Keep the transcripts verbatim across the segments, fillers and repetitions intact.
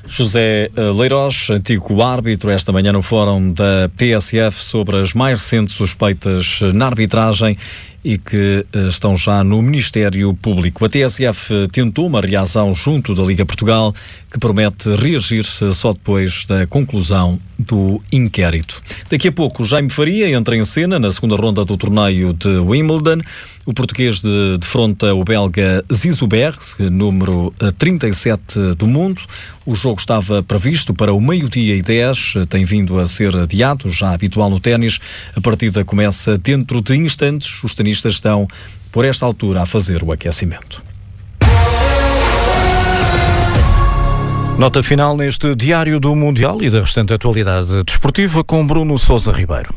José Leiroz, antigo árbitro, esta manhã no fórum da T S F sobre as mais recentes suspeitas na arbitragem e que estão já no Ministério Público. A T S F tentou uma reação junto da Liga Portugal que promete reagir só depois da conclusão do inquérito. Daqui a pouco, Jaime Faria entra em cena na segunda ronda do torneio de Wimbledon. O português de, defronta o belga Zizou Bergs, número trinta e sete do mundo. O jogo estava previsto para o meio-dia e dez, tem vindo a ser adiado, já habitual no ténis. A partida começa dentro de instantes. Os tenistas estão, por esta altura, a fazer o aquecimento. Nota final neste Diário do Mundial e da restante atualidade desportiva com Bruno Sousa Ribeiro.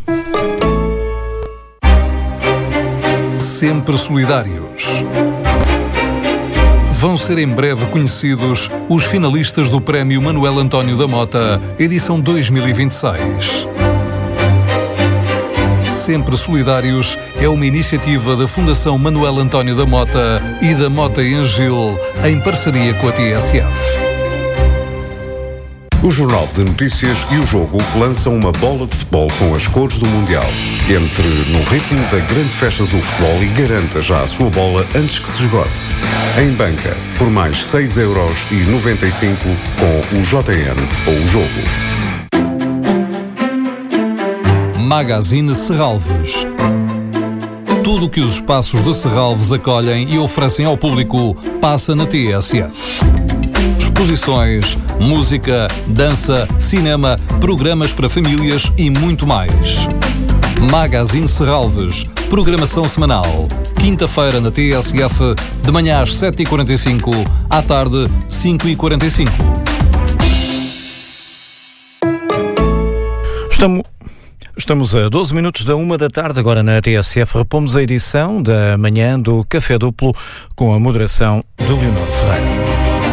Sempre solidários. Vão ser em breve conhecidos os finalistas do Prémio Manuel António da Mota, edição dois mil e vinte e seis. Sempre Solidários é uma iniciativa da Fundação Manuel António da Mota e da Mota e Angil, em parceria com a T S F. O Jornal de Notícias e o Jogo lançam uma bola de futebol com as cores do Mundial. Entre no ritmo da grande festa do futebol e garanta já a sua bola antes que se esgote. Em banca, por mais seis euros e noventa e cinco com o J N ou o Jogo. Magazine Serralves. Tudo o que os espaços de Serralves acolhem e oferecem ao público passa na T S F. Exposições, música, dança, cinema, programas para famílias e muito mais. Magazine Serralves, programação semanal. Quinta-feira na T S F, de manhã às sete e quarenta e cinco, à tarde cinco e quarenta e cinco. Estamos... Estamos a doze minutos da uma da tarde, agora na T S F. Repomos a edição da manhã do Café Duplo com a moderação de Leonor Ferreira.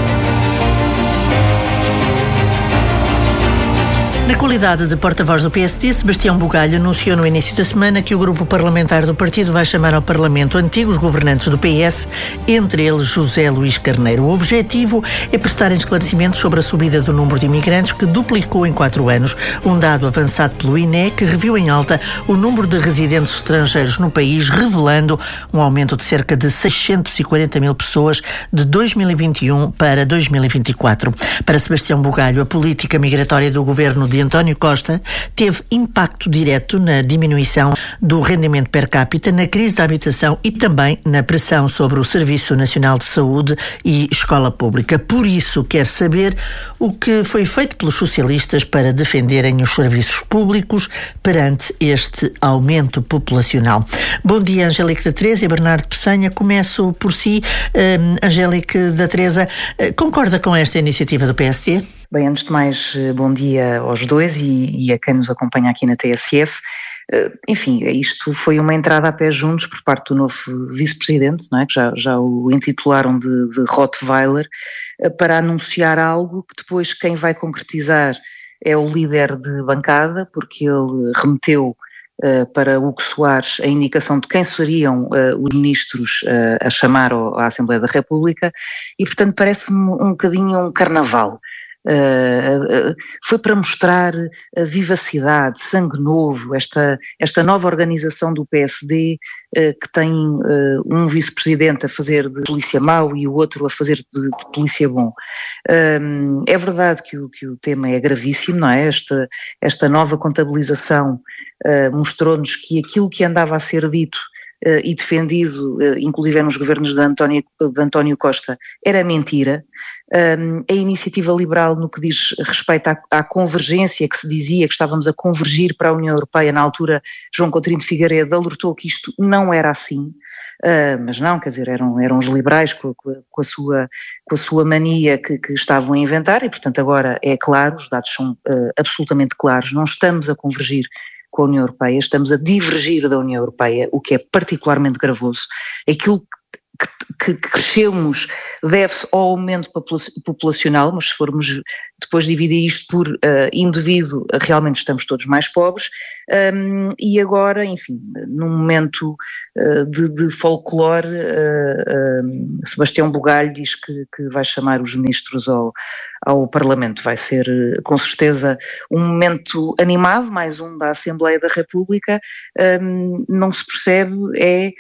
Na qualidade de porta-voz do P S D, Sebastião Bugalho anunciou no início da semana que o grupo parlamentar do partido vai chamar ao Parlamento antigos governantes do P S, entre eles José Luís Carneiro. O objetivo é prestar esclarecimentos sobre a subida do número de imigrantes que duplicou em quatro anos, um dado avançado pelo I N E que reviu em alta o número de residentes estrangeiros no país, revelando um aumento de cerca de seiscentos e quarenta mil pessoas de dois mil e vinte e um para dois mil e vinte e quatro. Para Sebastião Bugalho, a política migratória do governo de António Costa teve impacto direto na diminuição do rendimento per capita, na crise da habitação e também na pressão sobre o Serviço Nacional de Saúde e Escola Pública. Por isso, quer saber o que foi feito pelos socialistas para defenderem os serviços públicos perante este aumento populacional. Bom dia, Angélica da Teresa e Bernardo Peçanha. Começo por si. Um, Angélica da Teresa, concorda com esta iniciativa do P S D? Bem, antes de mais, bom dia aos dois e, e a quem nos acompanha aqui na T S F. Enfim, isto foi uma entrada a pé juntos por parte do novo vice-presidente, não é? Que já, já o intitularam de, de Rottweiler, para anunciar algo que depois quem vai concretizar é o líder de bancada, porque ele remeteu Uh, para Hugo Soares a indicação de quem seriam uh, os ministros uh, a chamar ao, à Assembleia da República e, portanto, parece-me um bocadinho um carnaval. Uh, uh, foi para mostrar a vivacidade, sangue novo, esta, esta nova organização do P S D uh, que tem uh, um vice-presidente a fazer de polícia mau e o outro a fazer de, de polícia bom. Uh, é verdade que o, que o tema é gravíssimo, não é? Esta, esta nova contabilização uh, mostrou-nos que aquilo que andava a ser dito Uh, e defendido, uh, inclusive nos governos de António, de António Costa, era mentira. Um, a iniciativa liberal, no que diz respeito à, à convergência, que se dizia que estávamos a convergir para a União Europeia, na altura João Coutinho de Figueiredo alertou que isto não era assim, uh, mas não, quer dizer, eram, eram os liberais com, com, a, com, a, sua, com a sua mania que, que estavam a inventar e, portanto, agora é claro, os dados são uh, absolutamente claros, não estamos a convergir com a União Europeia, estamos a divergir da União Europeia, o que é particularmente gravoso. Aquilo que, que crescemos deve-se ao aumento populacional, mas se formos depois dividir isto por uh, indivíduo, realmente estamos todos mais pobres, um, e agora, enfim, num momento uh, de, de folclore, uh, uh, Sebastião Bugalho diz que, que vai chamar os ministros ao, ao Parlamento. Vai ser, com certeza, um momento animado, mais um da Assembleia da República. Um, não se percebe é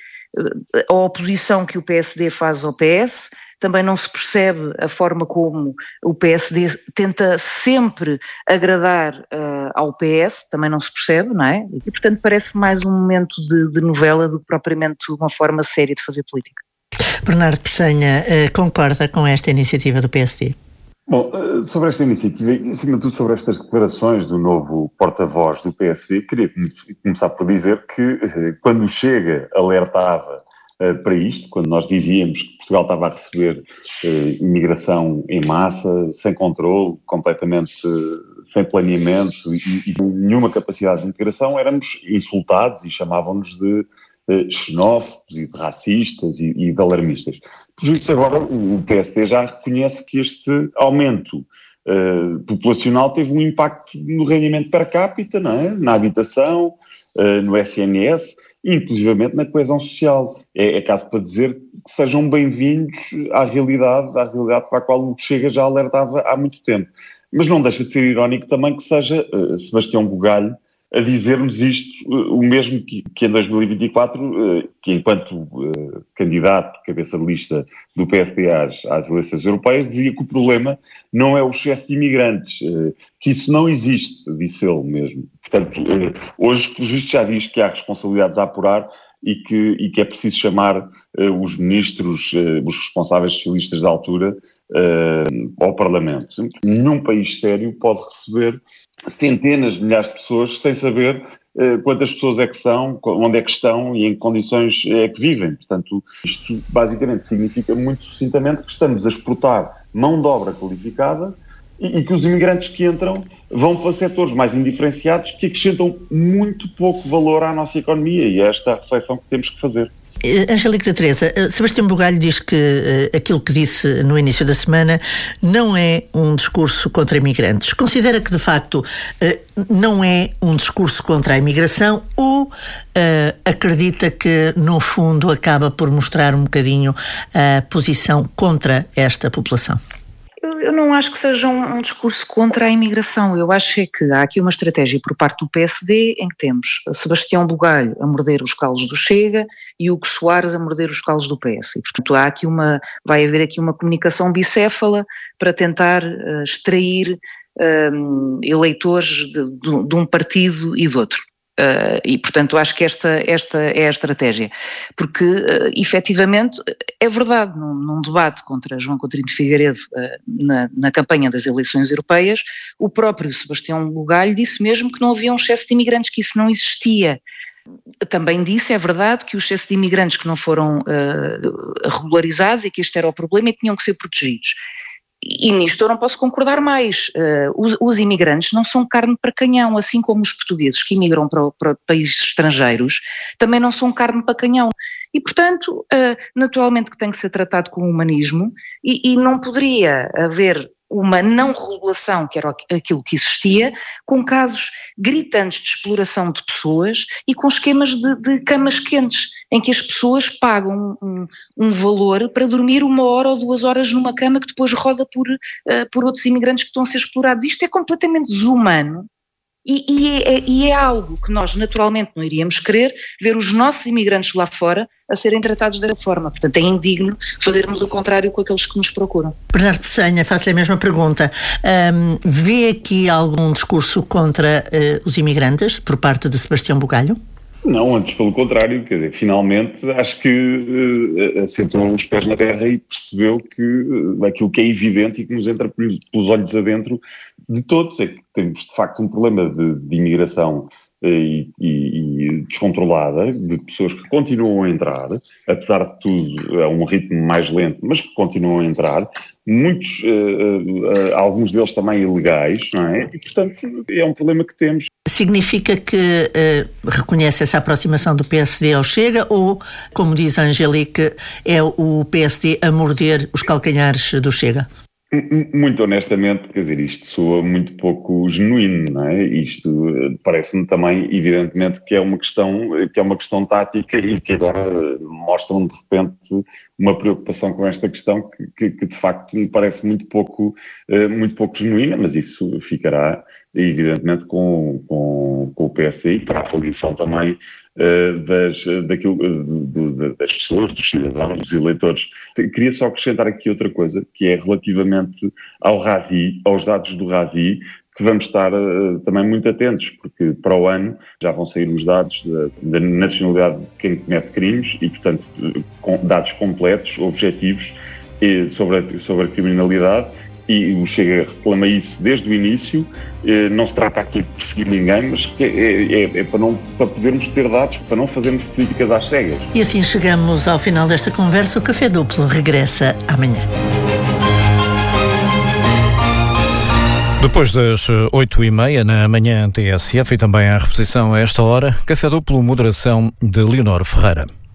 a oposição que o P S D faz ao P S, também não se percebe a forma como o P S D tenta sempre agradar uh, ao P S, também não se percebe, não é? E portanto parece mais um momento de, de novela do que propriamente uma forma séria de fazer política. Bernardo Pessanha, uh, concorda com esta iniciativa do P S D? Bom, sobre esta iniciativa e, acima de tudo, sobre estas declarações do novo porta-voz do P S D, queria começar por dizer que, quando o Chega alertava uh, para isto, quando nós dizíamos que Portugal estava a receber uh, imigração em massa, sem controle, completamente uh, sem planeamento e, e nenhuma capacidade de integração, éramos insultados e chamavam-nos de uh, xenófobos e de racistas e, e de alarmistas. Por isso agora o P S D já reconhece que este aumento uh, populacional teve um impacto no rendimento per capita, não é? Na habitação, uh, no S N S e inclusivamente na coesão social. É, é caso para dizer que sejam bem-vindos à realidade, à realidade para a qual o Chega já alertava há muito tempo. Mas não deixa de ser irónico também que seja uh, Sebastião Bugalho a dizer-nos isto, o mesmo que, que em dois mil e vinte e quatro, que enquanto uh, candidato, cabeça de lista do P S D às, às eleições europeias, dizia que o problema não é o excesso de imigrantes, uh, que isso não existe, disse ele mesmo. Portanto, uh, hoje, pelo visto, já diz que há responsabilidades a apurar e que, e que é preciso chamar uh, os ministros, uh, os responsáveis socialistas da altura, Uh, ao Parlamento. Nenhum país sério pode receber centenas de milhares de pessoas sem saber uh, quantas pessoas é que são, onde é que estão e em que condições é que vivem. Portanto, isto basicamente significa muito sucintamente que estamos a exportar mão de obra qualificada e, e que os imigrantes que entram vão para setores mais indiferenciados que acrescentam muito pouco valor à nossa economia, e é esta a reflexão que temos que fazer. Angélica Teresa, Sebastião Bugalho diz que uh, aquilo que disse no início da semana não é um discurso contra imigrantes. Considera que, de facto, uh, não é um discurso contra a imigração ou uh, acredita que, no fundo, acaba por mostrar um bocadinho a posição contra esta população? Eu não acho que seja um, um discurso contra a imigração. Eu acho é que há aqui uma estratégia por parte do P S D em que temos Sebastião Bugalho a morder os calos do Chega e Hugo Soares a morder os calos do P S. E, portanto, há aqui uma, vai haver aqui uma comunicação bicéfala para tentar uh, extrair um, eleitores de, de, de um partido e do outro. Uh, e, portanto, acho que esta, esta é a estratégia, porque, uh, efetivamente, é verdade, num, num debate contra João Coutinho de Figueiredo uh, na, na campanha das eleições europeias, o próprio Sebastião Bugalho disse mesmo que não havia um excesso de imigrantes, que isso não existia. Também disse, é verdade, que o excesso de imigrantes que não foram uh, regularizados e que este era o problema e que tinham que ser protegidos. E nisto eu não posso concordar mais. Uh, os, os imigrantes não são carne para canhão, assim como os portugueses que imigram para, para países estrangeiros também não são carne para canhão. E, portanto, uh, naturalmente que tem que ser tratado com humanismo e, e não poderia haver uma não regulação, que era aquilo que existia, com casos gritantes de exploração de pessoas e com esquemas de, de camas quentes, em que as pessoas pagam um, um valor para dormir uma hora ou duas horas numa cama que depois roda por, uh, por outros imigrantes que estão a ser explorados. Isto é completamente desumano. E, e, é, e é algo que nós naturalmente não iríamos querer ver os nossos imigrantes lá fora a serem tratados dessa forma. Portanto, é indigno fazermos o contrário com aqueles que nos procuram. Bernardo Pessanha, faço-lhe a mesma pergunta. Um, vê aqui algum discurso contra uh, os imigrantes por parte de Sebastião Bugalho? Não, antes pelo contrário, quer dizer, finalmente acho que uh, assentou os pés na terra e percebeu que uh, aquilo que é evidente e que nos entra pelos olhos adentro de todos é que temos de facto um problema de, de imigração e, e, e descontrolada, de pessoas que continuam a entrar, apesar de tudo, a um ritmo mais lento, mas que continuam a entrar. Muitos, uh, uh, alguns deles também ilegais, não é? E, portanto, é um problema que temos. Significa que uh, reconhece essa aproximação do P S D ao Chega ou, como diz a Angelique, é o P S D a morder os calcanhares do Chega? Muito honestamente, quer dizer, isto soa muito pouco genuíno, não é? Isto parece-me também, evidentemente, que é uma questão, que é uma questão tática e que agora mostram de repente uma preocupação com esta questão que, que, que de facto me parece muito pouco, muito pouco genuína, mas isso ficará evidentemente com, com, com o P S D e para a avaliação também uh, das, daquilo, uh, das pessoas, dos cidadãos, dos eleitores. Queria só acrescentar aqui outra coisa, que é relativamente ao Ravi, aos dados do Ravi, que vamos estar uh, também muito atentos, porque para o ano já vão sair os dados da, da nacionalidade de quem comete crimes e, portanto, com dados completos, objetivos e sobre, a, sobre a criminalidade. E o Chega reclama isso desde o início. Não se trata aqui de perseguir ninguém, mas é, é, é para, não, para podermos ter dados, para não fazermos políticas às cegas. E assim chegamos ao final desta conversa. O Café Duplo regressa amanhã. Depois das oito e meia, na manhã T S F, e também a reposição a esta hora, Café Duplo, moderação de Leonor Ferreira.